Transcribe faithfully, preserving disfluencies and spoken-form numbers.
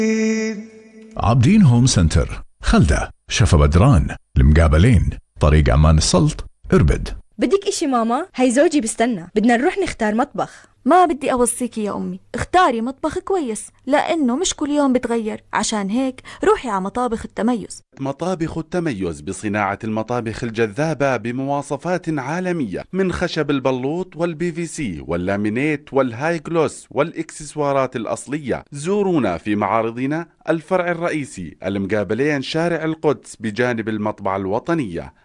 عابدين هوم سنتر، خلدة، شفا بدران، المقابلين، طريق عمان السلط، اربد. بدك اشي ماما؟ هاي زوجي بستنى، بدنا نروح نختار مطبخ. ما بدي أوصيكي يا أمي، اختاري مطبخ كويس لأنه مش كل يوم بتغير، عشان هيك روحي على مطابخ التميز. مطابخ التميز بصناعة المطابخ الجذابة بمواصفات عالمية، من خشب البلوط والبي في سي واللامينيت والهاي جلوس والإكسسوارات الأصلية. زورونا في معارضنا، الفرع الرئيسي المقابلين شارع القدس بجانب المطبعة الوطنية.